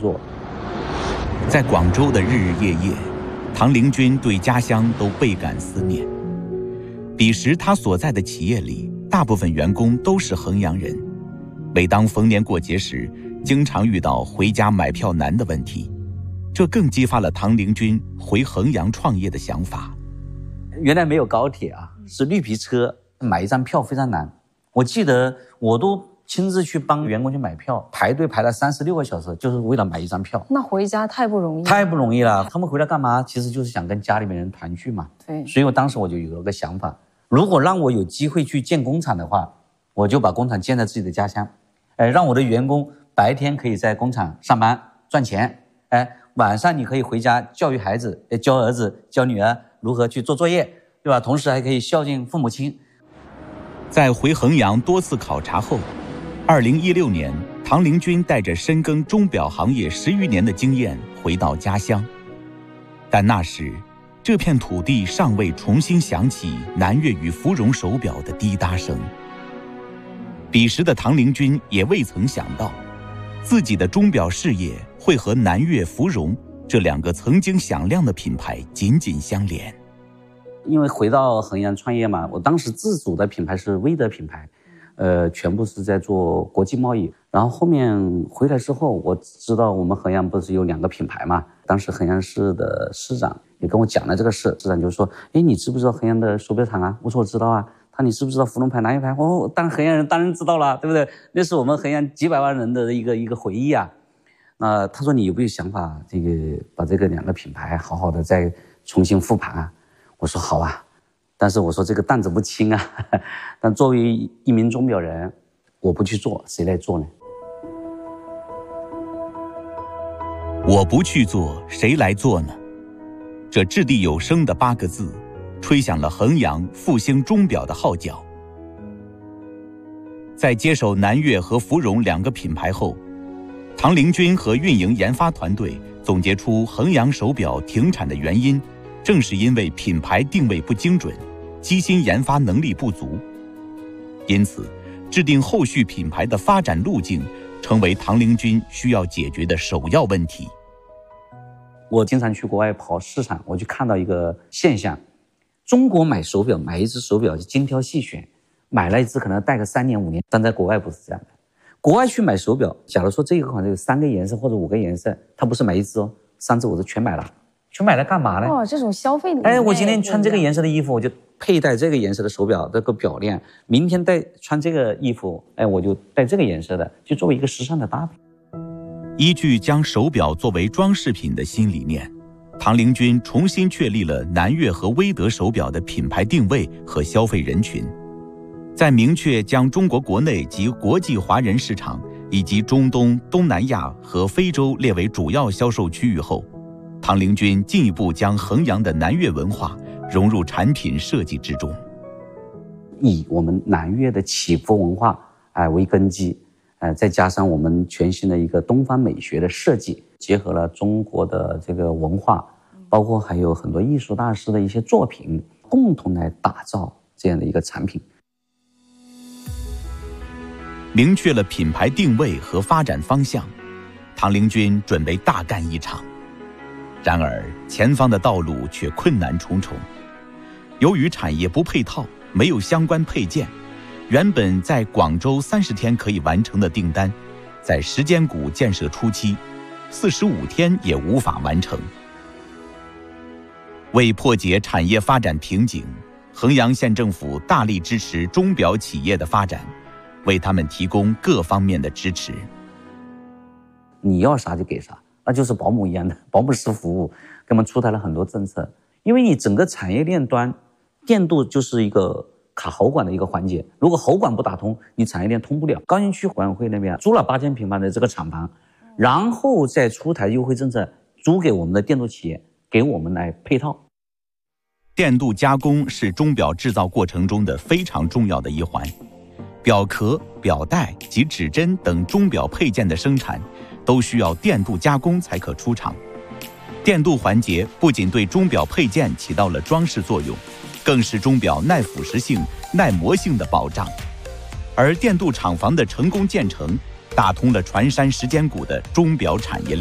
作。 在广州的日日夜夜，唐凌军对家乡都倍感思念。彼时他所在的企业里，大部分员工都是衡阳人。每当逢年过节时，经常遇到回家买票难的问题，这更激发了唐凌军回衡阳创业的想法。 原来没有高铁啊，是绿皮车，买一张票非常难。我记得我都亲自去帮员工去买票，排队排了36个小时，就是为了买一张票。 那回家太不容易了。 太不容易了，他们回来干嘛？其实就是想跟家里面人团聚嘛。 对。 所以我当时我就有了个想法，如果让我有机会去建工厂的话，我就把工厂建在自己的家乡，让我的员工白天可以在工厂上班赚钱，晚上你可以回家教育孩子，教儿子教女儿如何去做作业，对吧？同时还可以孝敬父母亲。 在回衡阳多次考察后，2016年，唐凌军带着深耕钟表行业10余年的经验回到家乡。但那时，这片土地尚未重新响起南越与芙蓉手表的滴答声。彼时的唐凌军也未曾想到，自己的钟表事业会和南越、芙蓉这2个曾经响亮的品牌紧紧相连。 因为回到衡阳创业嘛，我当时自主的品牌是威德品牌，全部是在做国际贸易。然后后面回来之后，我知道我们衡阳不是有2个品牌嘛，当时衡阳市的市长也跟我讲了这个事，市长就说：“你知不知道衡阳的手表厂啊？”我说：“我知道啊。”他你知不知道芙蓉牌、南越牌？我当衡阳人当然知道了，对不对？那是我们衡阳几百万人的一个回忆啊。他说你有没有想法，把这个2个品牌好好的再重新复盘啊？我说好啊，但是我说这个担子不轻啊。但作为一名钟表人，我不去做，谁来做呢？ 我不去做，谁来做呢？这掷地有声的8个字，吹响了衡阳复兴钟表的号角。在接手南越和芙蓉2个品牌后，唐凌军和运营研发团队总结出衡阳手表停产的原因，正是因为品牌定位不精准，机芯研发能力不足。因此，制定后续品牌的发展路径，成为唐凌军需要解决的首要问题。 我经常去国外跑市场，我就看到一个现象，中国买手表，买一只手表就精挑细选，买了一只可能戴个3年5年，但在国外不是这样的。国外去买手表，假如说这个款有3个颜色或者5个颜色，他不是买1只哦，3只5只全买了。全买来干嘛呢？ 这种消费的。 我今天穿这个颜色的衣服，我就佩戴这个颜色的手表，这个表链；明天穿这个衣服，我就戴这个颜色的，就作为一个时尚的搭配。 依据将手表作为装饰品的新理念，唐凌军重新确立了南越和威德手表的品牌定位和消费人群。在明确将中国国内及国际华人市场以及中东、东南亚和非洲列为主要销售区域后，唐凌军进一步将衡阳的南越文化融入产品设计之中， 以我们南越的祈福文化为根基，再加上我们全新的一个东方美学的设计，结合了中国的这个文化，包括还有很多艺术大师的一些作品，共同来打造这样的一个产品。 明确了品牌定位和发展方向，唐凌军准备大干一场。然而前方的道路却困难重重。由于产业不配套，没有相关配件，原本在广州30天可以完成的订单，在时间谷建设初期45天也无法完成。为破解产业发展瓶颈，衡阳县政府大力支持钟表企业的发展，为他们提供各方面的支持。 你要啥就给啥，那就是保姆一样的保姆式服务，给我们出台了很多政策。因为你整个产业链端，电镀就是一个卡喉管的一个环节，如果喉管不打通，你产业链通不了。高新区管委会那边租了8000平方的这个厂房，然后再出台优惠政策，租给我们的电镀企业，给我们来配套。 电镀加工是钟表制造过程中的非常重要的一环，表壳、表带及指针等钟表配件的生产都需要电镀加工才可出厂。电镀环节不仅对钟表配件起到了装饰作用，更是钟表耐腐蚀性、耐磨性的保障。而电镀厂房的成功建成，打通了船山时间谷的钟表产业链。